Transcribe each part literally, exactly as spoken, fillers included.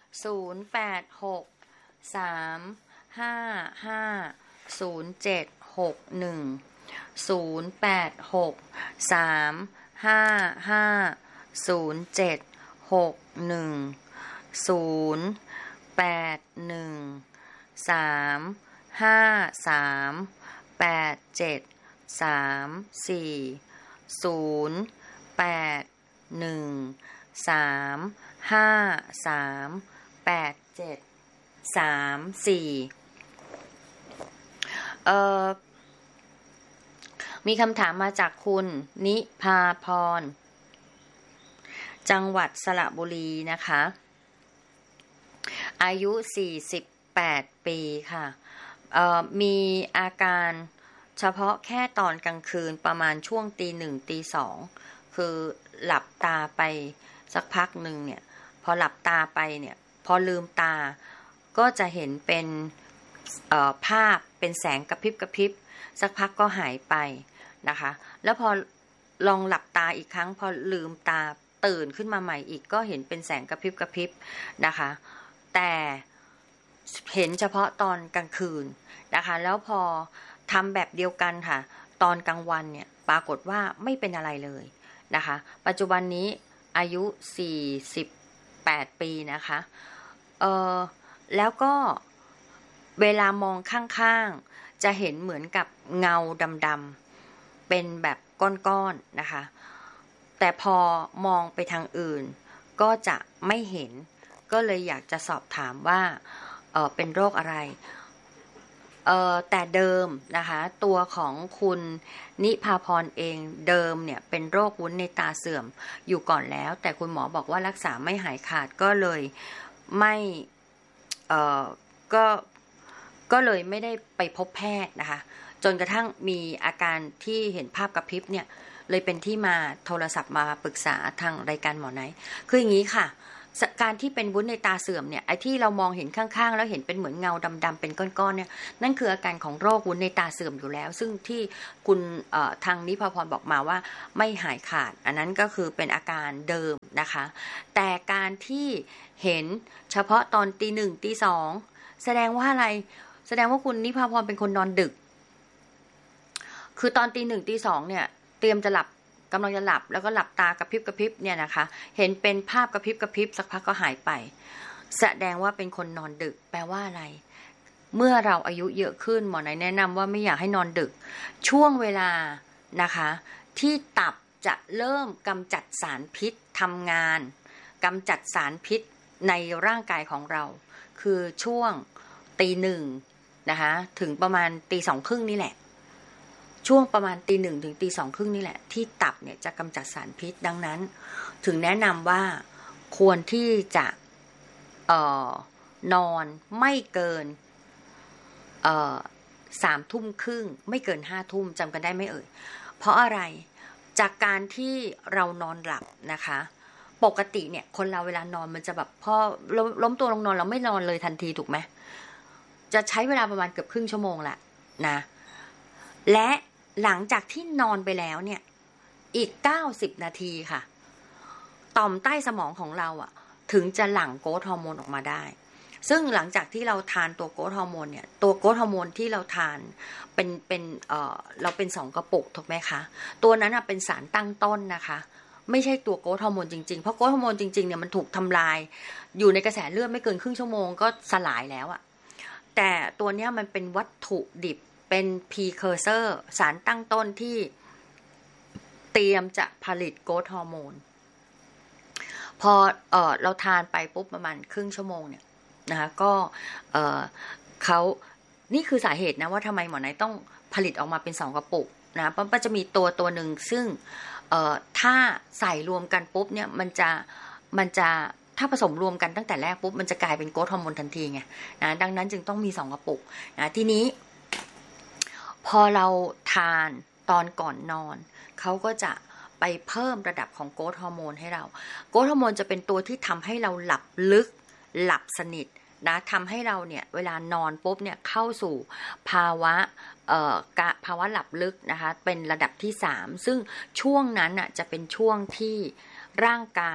ศูนย์แปดหกสามห้าห้าศูนย์เจ็ดหกหนึ่งศูนย์แปดหกสามห้าห้าศูนย์เจ็ดหกหนึ่งศูนย์แปดหนึ่งสามห้าสามแปดเจ็ดสามสี่ศูนย์แปดหนึ่งสามห้าสามแปดเจ็ดสามสี่เอ่อมีคำถามมาจากคุณนิพาพรจังหวัดสระบุรีนะคะอายุสี่สิบแปดปีค่ะเอ่อมีอาการเฉพาะแค่ตอนกลางคืนประมาณช่วงตีหนึ่งตีสองคือหลับตาไปสักพักหนึ่งเนี่ยพอหลับตาไปเนี่ยพอลืมตาก็จะเห็นเป็นเอ่อภาพเป็นแสงกระพริบกระพริบสักพักก็หายไปนะคะแล้วพอลองหลับตาอีกครั้งพอลืมตาตื่นขึ้นมาใหม่อีกก็เห็นเป็นแสงกระพริบกระพริบนะคะแต่เห็นเฉพาะตอนกลางคืนนะคะแล้วพอทำแบบเดียวกันค่ะตอนกลางวันเนี่ยปรากฏว่าไม่เป็นอะไรเลยนะคะปัจจุบันนี้อายุสี่สิบแปดปีนะคะเอ่อแล้วก็เวลามองข้างๆจะเห็นเหมือนกับเงาดำๆเป็นแบบก้อนๆนะคะแต่พอมองไปทางอื่นก็จะไม่เห็นก็เลยอยากจะสอบถามว่าเอ่อเป็นโรคอะไรเอ่อแต่เดิมนะคะตัวของคุณนิพาพรเองเดิมเนี่ยเป็นโรควุ้นในตาเสื่อมอยู่ก่อนแล้วแต่คุณหมอบอกว่ารักษาไม่หายขาดก็เลยไม่เอ่อก็ก็เลยไม่ได้ไปพบแพทย์นะคะจนกระทั่งมีอาการที่เห็นภาพกระพริบเนี่ยเลยเป็นที่มาโทรศัพท์มาปรึกษาทางรายการหมอไนท์คืออย่างนี้ค่ะการที่เป็นวุ้นในตาเสื่อมเนี่ยไอ้ที่เรามองเห็นข้างๆแล้วเห็นเป็นเหมือนเงาดำๆเป็นก้อนๆเนี่ยนั่นคืออาการของโรควุ้นในตาเสื่อมอยู่แล้วซึ่งที่คุณทางนิพาพรบอกมาว่าไม่หายขาดอันนั้นก็คือเป็นอาการเดิมนะคะแต่การที่เห็นเฉพาะตอนตีหนึ่งตีสองแสดงว่าอะไรแสดงว่าคุณนิพาพรเป็นคนนอนดึกคือตอนตีหนึ่งตีสองเนี่ยเตรียมจะหลับกำลังจะหลับแล้วก็หลับตากระพริบกระพริบเนี่ยนะคะเห็นเป็นภาพกระพริบกระพริบสักพักก็หายไปแสดงว่าเป็นคนนอนดึกแปลว่าอะไรเมื่อเราอายุเยอะขึ้นหมอไหนแนะนำว่าไม่อยากให้นอนดึกช่วงเวลานะคะที่ตับจะเริ่มกำจัดสารพิษทำงานกำจัดสารพิษในร่างกายของเราคือช่วงตีหนึ่งนะคะถึงประมาณตีสองครึ่งนี่แหละช่วงประมาณตีหนึ่งถึงตีสองครึ่งนี่แหละที่ตับเนี่ยจะกำจัดสารพิษดังนั้นถึงแนะนำว่าควรที่จะเอ่อนอนไม่เกินเอ่อสามทุ่มครึ่งไม่เกินห้าทุ่มจำกันได้ไหมเอ่ยเพราะอะไรจากการที่เรานอนหลับนะคะปกติเนี่ยคนเราเวลานอนมันจะแบบพอล้มตัวลงนอนเราไม่นอนเลยทันทีถูกไหมจะใช้เวลาประมาณเกือบครึ่งชั่วโมงแหละนะและหลังจากที่นอนไปแล้วเนี่ยอีกเก้าสิบนาทีค่ะต่อมใต้สมองของเราอ่ะถึงจะหลั่งโกรทฮอร์โมนออกมาได้ซึ่งหลังจากที่เราทานตัวโกรทฮอร์โมนเนี่ยตัวโกรทฮอร์โมนที่เราทานเป็นเป็นเอ่อเราเป็นสองกระปุกถูกไหมคะตัวนั้นอ่ะเป็นสารตั้งต้นนะคะไม่ใช่ตัวโกรทฮอร์โมนจริงๆเพราะโกรทฮอร์โมนจริงๆเนี่ยมันถูกทำลายอยู่ในกระแสเลือดไม่เกินครึ่งชั่วโมงก็สลายแล้วอ่ะแต่ตัวเนี้ยมันเป็นวัตถุดิบเป็น precursor สารตั้งต้นที่เตรียมจะผลิตโกรทฮอร์โมนพอเอ่อเราทานไปปุ๊บประมาณครึ่งชั่วโมงเนี่ยนะคะก็เอ่อเขานี่คือสาเหตุนะว่าทำไมหมอไนท์ต้องผลิตออกมาเป็นสองกระปุกนะเพราะมันจะมีตัวตัวหนึ่งซึ่งเอ่อถ้าใส่รวมกันปุ๊บเนี่ยมันจะมันจะถ้าผสมรวมกันตั้งแต่แรกปุ๊บมันจะกลายเป็นโกรทฮอร์โมนทันทีไงนะดังนั้นจึงต้องมีสองกระปุกนะทีนี้พอเราทานตอนก่อนนอนเขาก็จะไปเพิ่มระดับของโกรทฮอร์โมนให้เราโกรทฮอร์โมนจะเป็นตัวที่ทำให้เราหลับลึกหลับสนิทนะทำให้เราเนี่ยเวลานอนปุ๊บเนี่ยเข้าสู่ภาวะเอ่อกะภาวะหลับลึกนะคะเป็นระดับที่สามซึ่งช่วงนั้นน่ะจะเป็นช่วงที่ร่างกายเนี่ย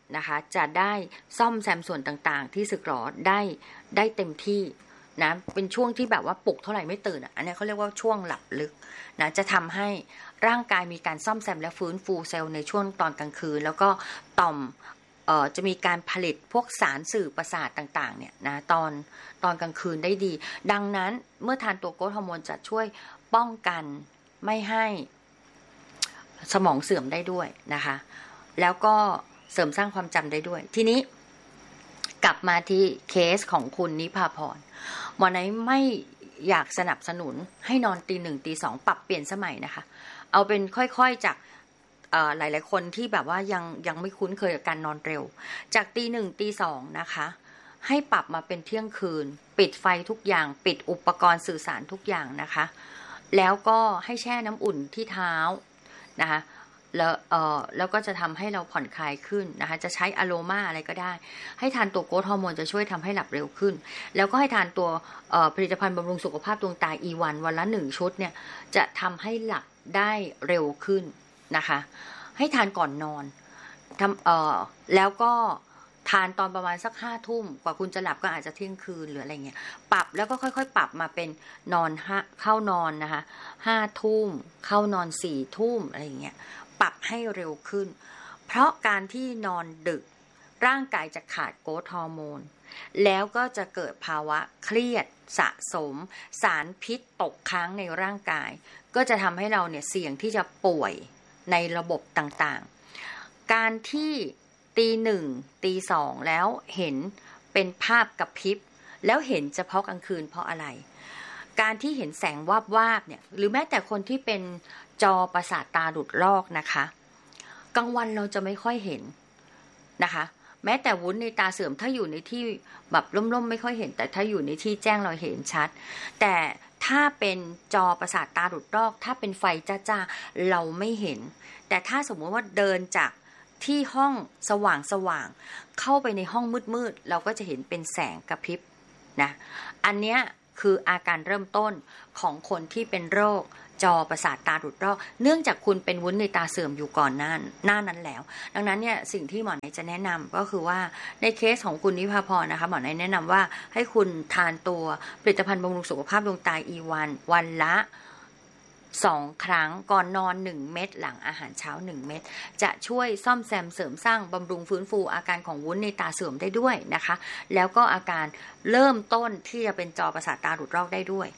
นะคะจะได้ซ่อมแซมส่วนต่างๆที่สึกหรอได้ได้เต็มที่นะเป็นช่วงที่แบบว่าปลุกเท่าไหร่ไม่ตื่นอ่ะอันนี้เขาเรียกว่าช่วงหลับลึกนะจะทำให้ร่างกายมีการซ่อมแซมและฟื้นฟูเซลล์ในช่วงตอนกลางคืนแล้วก็ต่อมเอ่อจะมีการผลิตพวกสารสื่อประสาทต่างๆเนี่ยนะตอนตอนกลางคืนได้ดีดังนั้นเมื่อทานตัวโกรทฮอร์โมนจะช่วยป้องกันไม่ให้สมองเสื่อมได้ด้วยนะคะแล้วก็เสริมสร้างความจำได้ด้วยทีนี้กลับมาที่เคสของคุณนิพาพรหมอไหนไม่อยากสนับสนุนให้นอนตีหนึ่งตีสองปรับเปลี่ยนสมัยนะคะเอาเป็นค่อยๆจากหลายๆคนที่แบบว่ายังยังไม่คุ้นเคยกับการนอนเร็วจากตีหนึ่งตีสองนะคะให้ปรับมาเป็นเที่ยงคืนปิดไฟทุกอย่างปิดอุปกรณ์สื่อสารทุกอย่างนะคะแล้วก็ให้แช่น้ำอุ่นที่เท้านะคะแล้วเอ่อแล้วก็จะทำให้เราผ่อนคลายขึ้นนะคะจะใช้อะโรมาอะไรก็ได้ให้ทานตัวโกรทฮอร์โมนจะช่วยทำให้หลับเร็วขึ้นแล้วก็ให้ทานตัวผลิตภัณฑ์บำรุงสุขภาพดวงตา อี วัน วันละหนึ่งชุดเนี่ยจะทำให้หลับได้เร็วขึ้นนะคะให้ทานก่อนนอนทำเอ่อแล้วก็ทานตอนประมาณสักห้าทุ่มกว่าคุณจะหลับก็อาจจะเที่ยงคืนหรืออะไรเงี้ยปรับแล้วก็ค่อยๆปรับมาเป็นนอนห้าเข้านอนนะคะห้าทุ่มเข้านอนสี่ทุ่มอะไรเงี้ยปรับให้เร็วขึ้นเพราะการที่นอนดึกร่างกายจะขาดโกรทฮอร์โมนแล้วก็จะเกิดภาวะเครียดสะสมสารพิษตกค้างในร่างกายก็จะทำให้เราเนี่ยเสี่ยงที่จะป่วยในระบบต่างๆการที่ตีหนึ่งตีสองแล้วเห็นเป็นภาพกระพริบแล้วเห็นเฉพาะกลางคืนเพราะอะไรการที่เห็นแสงวาบวาบเนี่ยหรือแม้แต่คนที่เป็นจอประสาทตาหลุดลอกนะคะกลางวันเราจะไม่ค่อยเห็นนะคะแม้แต่วุ้นในตาเสื่อมถ้าอยู่ในที่แบบร่มๆไม่ค่อยเห็นแต่ถ้าอยู่ในที่แจ้งเราเห็นชัดแต่ถ้าเป็นจอประสาทตาหลุดลอกถ้าเป็นไฟจ้าๆเราไม่เห็นแต่ถ้าสมมติว่าเดินจากที่ห้องสว่างสว่างเข้าไปในห้องมืดๆเราก็จะเห็นเป็นแสงกระพริบนะอันเนี้ยคืออาการเริ่มต้นของคนที่เป็นโรคจอประสาทตาหลุดลอกเนื่องจากคุณเป็นวุ้นในตาเสื่อมอยู่ก่อนหน้าหน้านั้นแล้วดังนั้นเนี่ยสิ่งที่หมอไหนจะแนะนำก็คือว่าในเคสของคุณนิพาพรนะคะหมอไหนแนะนำว่าให้คุณทานตัวผลิตภัณฑ์บำรุงสุขภาพดวงตา อี วัน วันละสองครั้งก่อนนอนหนึ่งเม็ดหลังอาหารเช้าหนึ่งเม็ดจะช่วยซ่อมแซมเสริมสร้างบำรุงฟื้นฟูอาการของวุ้นในตาเสื่อมได้ด้วยนะคะแล้วก็อาการเริ่มต้นที่จะเป็นจอประสาทตาหลุดลอกได้ด้วย